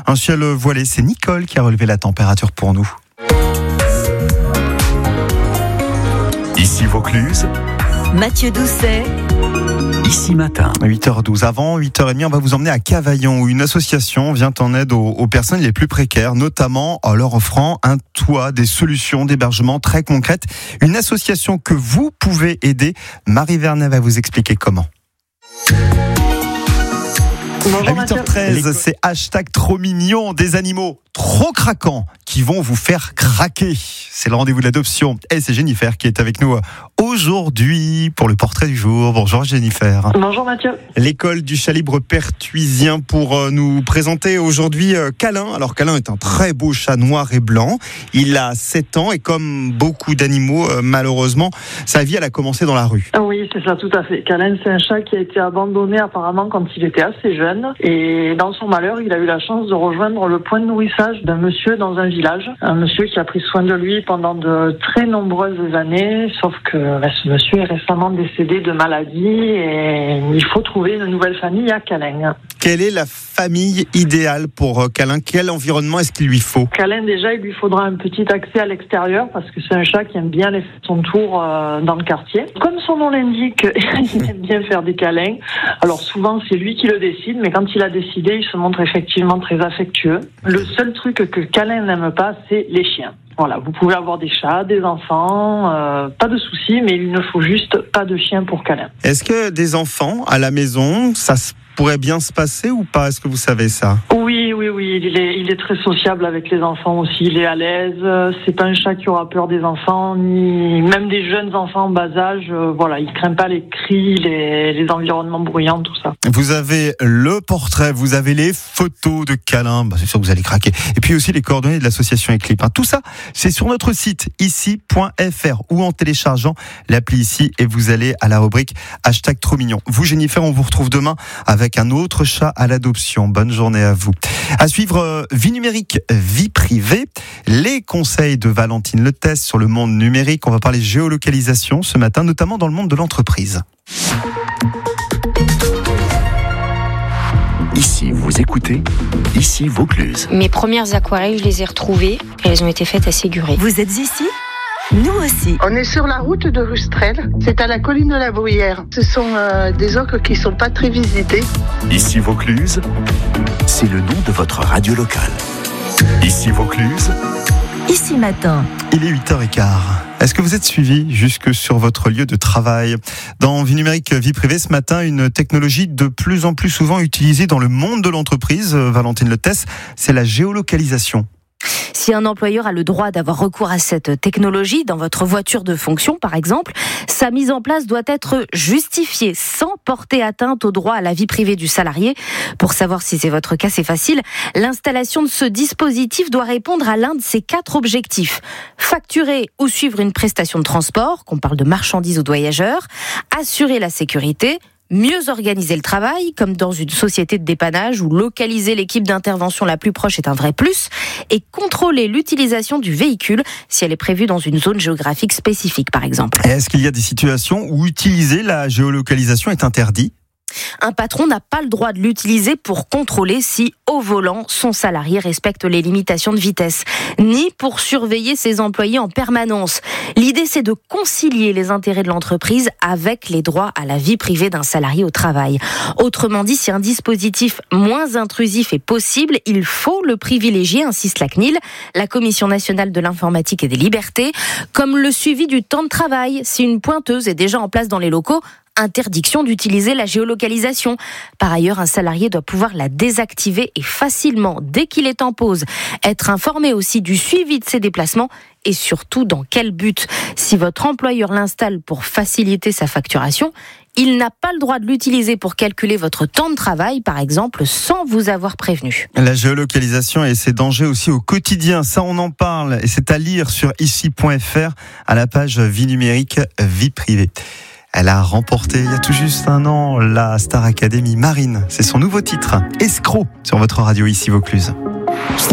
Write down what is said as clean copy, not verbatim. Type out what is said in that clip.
Un ciel voilé, c'est Nicole qui a relevé la température pour nous. Ici Vaucluse. Mathieu Doucet. Ici matin. 8h12. Avant 8h30, on va vous emmener à Cavaillon où une association vient en aide aux personnes les plus précaires, notamment en leur offrant un toit, des solutions d'hébergement très concrètes. Une association que vous pouvez aider. Marie Vernet va vous expliquer comment. Bonjour, à 8h13, c'est #trop mignon, des animaux trop craquants qui vont vous faire craquer. C'est le rendez-vous de l'adoption. Et c'est Jennifer qui est avec nous aujourd'hui pour le portrait du jour. Bonjour Jennifer. Bonjour Mathieu. L'école du chat libre pertuisien pour nous présenter aujourd'hui Câlin. Alors Câlin est un très beau chat noir et blanc. Il a 7 ans et comme beaucoup d'animaux, malheureusement, sa vie elle a commencé dans la rue. Oui, c'est ça, tout à fait. Câlin, c'est un chat qui a été abandonné apparemment quand il était assez jeune. Et dans son malheur, il a eu la chance de rejoindre le point de nourrissage d'un monsieur dans un village. Un monsieur qui a pris soin de lui pendant de très nombreuses années, sauf que ce monsieur est récemment décédé de maladie et il faut trouver une nouvelle famille à Câlin. Quelle est la famille idéale pour Câlin ? Quel environnement est-ce qu'il lui faut ? Câlin, déjà, il lui faudra un petit accès à l'extérieur parce que c'est un chat qui aime bien aller faire son tour dans le quartier. Comme son nom l'indique, il aime bien faire des câlins. Alors souvent, c'est lui qui le décide, mais quand il a décidé, il se montre effectivement très affectueux. Le seul truc que Câlin n'aime pas, c'est les chiens. Voilà, vous pouvez avoir des chats, des enfants, pas de soucis, mais il ne faut juste pas de chien pour Câlin. Est-ce que des enfants à la maison, ça pourrait bien se passer ou pas ? Est-ce que vous savez ça ? Oui, il est très sociable avec les enfants aussi, il est à l'aise, c'est pas un chat qui aura peur des enfants, ni même des jeunes enfants en bas âge, voilà, il craint pas les cris, les environnements bruyants, tout ça. Vous avez le portrait, vous avez les photos de Câlin, c'est sûr que vous allez craquer, et puis aussi les coordonnées de l'association Eclipse. Tout ça, c'est sur notre site, ici.fr, ou en téléchargeant l'appli ici, et vous allez à la rubrique #trop mignon. Vous, Jennifer, on vous retrouve demain avec un autre chat à l'adoption. Bonne journée à vous. À suivre, vie numérique, vie privée. Les conseils de Valentine Letesse sur le monde numérique. On va parler géolocalisation ce matin, notamment dans le monde de l'entreprise. Ici, vous écoutez, ici Vaucluse. Mes premières aquarelles, je les ai retrouvées et elles ont été faites à Séguré. Vous êtes ici ? Nous aussi. On est sur la route de Rustrel, c'est à la colline de la Bruyère. Ce sont des ocres qui ne sont pas très visités. Ici Vaucluse, c'est le nom de votre radio locale. Ici Vaucluse. Ici matin. Il est 8h15. Est-ce que vous êtes suivi jusque sur votre lieu de travail ? Dans Vie numérique, vie privée, ce matin, une technologie de plus en plus souvent utilisée dans le monde de l'entreprise, Valentine Letesse, c'est la géolocalisation. Si un employeur a le droit d'avoir recours à cette technologie dans votre voiture de fonction, par exemple, sa mise en place doit être justifiée sans porter atteinte au droit à la vie privée du salarié. Pour savoir si c'est votre cas, c'est facile. L'installation de ce dispositif doit répondre à l'un de ces 4 objectifs. Facturer ou suivre une prestation de transport, qu'on parle de marchandises ou de voyageurs, assurer la sécurité, mieux organiser le travail, comme dans une société de dépannage où localiser l'équipe d'intervention la plus proche est un vrai plus, et contrôler l'utilisation du véhicule si elle est prévue dans une zone géographique spécifique, par exemple. Est-ce qu'il y a des situations où utiliser la géolocalisation est interdit ? Un patron n'a pas le droit de l'utiliser pour contrôler si, au volant, son salarié respecte les limitations de vitesse, ni pour surveiller ses employés en permanence. L'idée, c'est de concilier les intérêts de l'entreprise avec les droits à la vie privée d'un salarié au travail. Autrement dit, si un dispositif moins intrusif est possible, il faut le privilégier, insiste la CNIL, la Commission nationale de l'informatique et des libertés, comme le suivi du temps de travail. Si une pointeuse est déjà en place dans les locaux, interdiction d'utiliser la géolocalisation. Par ailleurs, un salarié doit pouvoir la désactiver et facilement, dès qu'il est en pause, être informé aussi du suivi de ses déplacements et surtout dans quel but. Si votre employeur l'installe pour faciliter sa facturation, il n'a pas le droit de l'utiliser pour calculer votre temps de travail, par exemple, sans vous avoir prévenu. La géolocalisation et ses dangers aussi au quotidien, ça on en parle et c'est à lire sur ici.fr à la page vie numérique, vie privée. Elle a remporté il y a tout juste un an la Star Academy Marine. C'est son nouveau titre, Escroc, sur votre radio ici Vaucluse.